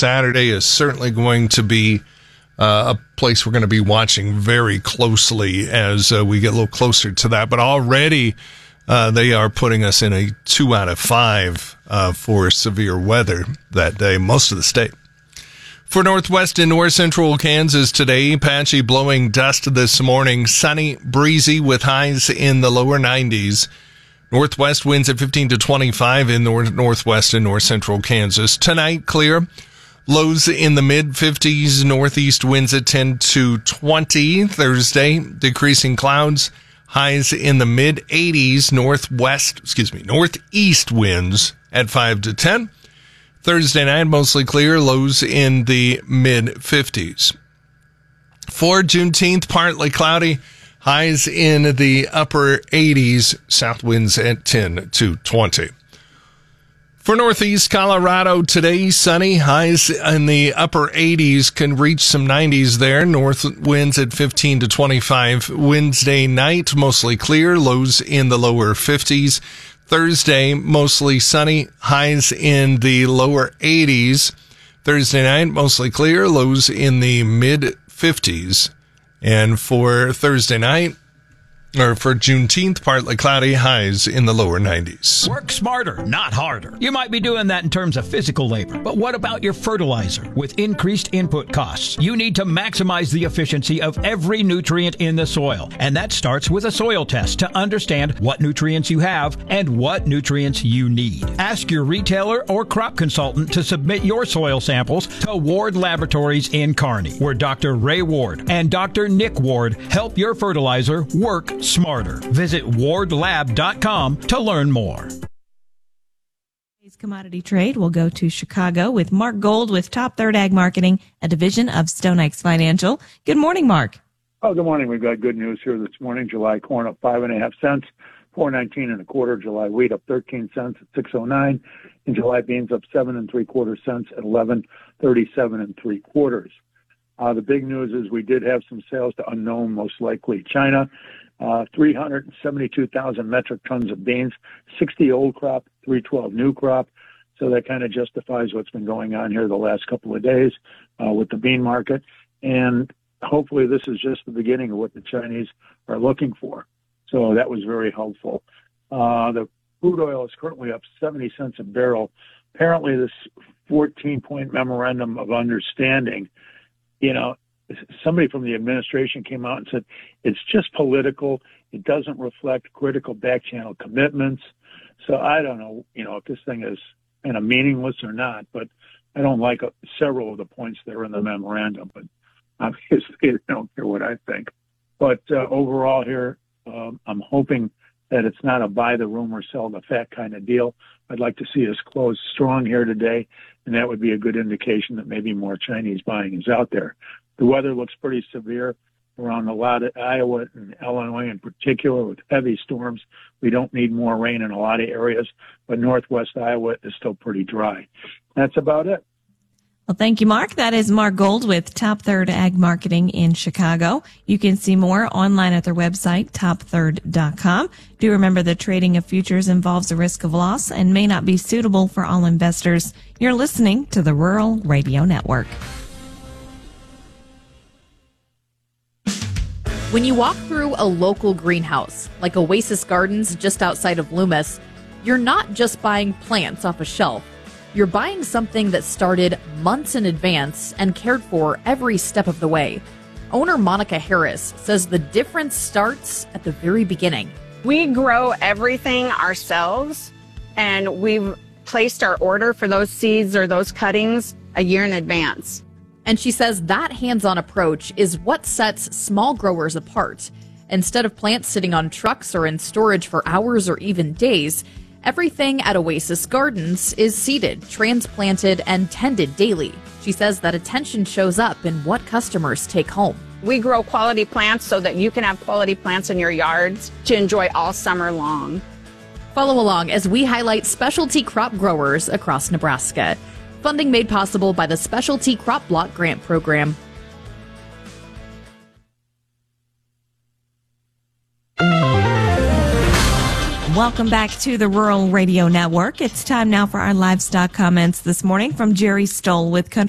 Saturday is certainly going to be a place we're going to be watching very closely as we get a little closer to that. But already they are putting us in a 2 out of 5 for severe weather that day, most of the state. For northwest and north central Kansas today, patchy blowing dust this morning, sunny, breezy with highs in the lower 90s. Northwest winds at 15 to 25 in northwest and north central Kansas. Tonight, clear. Lows in the mid 50s, northeast winds at 10 to 20. Thursday, decreasing clouds, highs in the mid 80s, northeast winds at 5 to 10. Thursday night, mostly clear, lows in the mid 50s. For Juneteenth, partly cloudy, highs in the upper 80s, south winds at 10 to 20. For northeast Colorado today, sunny, highs in the upper 80s, can reach some 90s there. North winds at 15 to 25. Wednesday night, mostly clear, lows in the lower 50s. Thursday, mostly sunny, highs in the lower 80s. Thursday night, mostly clear, lows in the mid 50s. And for Thursday night, or for Juneteenth, partly cloudy, highs in the lower 90s. Work smarter, not harder. You might be doing that in terms of physical labor, but what about your fertilizer? With increased input costs, you need to maximize the efficiency of every nutrient in the soil, and that starts with a soil test to understand what nutrients you have and what nutrients you need. Ask your retailer or crop consultant to submit your soil samples to Ward Laboratories in Kearney, where Dr. Ray Ward and Dr. Nick Ward help your fertilizer work smarter. Visit wardlab.com to learn more. Today's commodity trade will go to Chicago with Mark Gold with Top Third Ag Marketing, a division of StoneX Financial. Good morning, Mark. Oh, good morning. We've got good news here this morning. July corn up 5.5 cents, 4.19 1/4. July wheat up 13 cents at 6.09, and July beans up 7 3/4 cents at 11.37 3/4. The big news is we did have some sales to unknown, most likely China. 372,000 metric tons of beans, 60 old crop, 312 new crop. So that kind of justifies what's been going on here the last couple of days with the bean market. And hopefully this is just the beginning of what the Chinese are looking for. So that was very helpful. The crude oil is currently up 70 cents a barrel. Apparently this 14-point memorandum of understanding, somebody from the administration came out and said it's just political. It doesn't reflect critical back channel commitments. So I don't know, if this thing is kind of meaningless or not, but I don't like several of the points that are in the memorandum, but obviously they don't care what I think. But overall here, I'm hoping that it's not a buy the rumor, sell the fat kind of deal. I'd like to see us close strong here today, and that would be a good indication that maybe more Chinese buying is out there. The weather looks pretty severe around a lot of Iowa and Illinois in particular with heavy storms. We don't need more rain in a lot of areas, but northwest Iowa is still pretty dry. That's about it. Well, thank you, Mark. That is Mark Gold with Top Third Ag Marketing in Chicago. You can see more online at their website, topthird.com. Do remember that trading of futures involves a risk of loss and may not be suitable for all investors. You're listening to the Rural Radio Network. When you walk through a local greenhouse, like Oasis Gardens just outside of Loomis, you're not just buying plants off a shelf. You're buying something that started months in advance and cared for every step of the way. Owner Monica Harris says the difference starts at the very beginning. We grow everything ourselves, and we've placed our order for those seeds or those cuttings a year in advance. And she says that hands-on approach is what sets small growers apart. Instead of plants sitting on trucks or in storage for hours or even days, everything at Oasis Gardens is seeded, transplanted, and tended daily. She says that attention shows up in what customers take home. We grow quality plants so that you can have quality plants in your yards to enjoy all summer long. Follow along as we highlight specialty crop growers across Nebraska. Funding made possible by the Specialty Crop Block Grant Program. Welcome back to the Rural Radio Network. It's time now for our livestock comments this morning from Jerry Stoll with Country